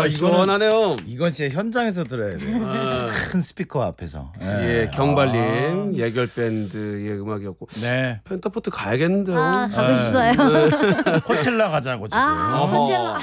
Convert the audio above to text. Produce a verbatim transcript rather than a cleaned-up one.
아, 시원하네요. 이건 진짜 현장에서 들어야 돼요. 아. 큰 스피커 앞에서. 예, 경발님 예결 밴드의 음악이었고. 네. 펜타포트 가야겠는데요. 아, 가고 싶어요. 코첼라 가자고 지금. 아, 코첼라.